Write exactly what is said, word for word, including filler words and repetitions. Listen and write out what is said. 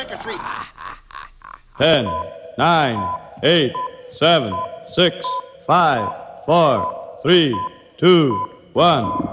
trick or treat. Ten, nine, eight, seven, six, five, four, three, two, one.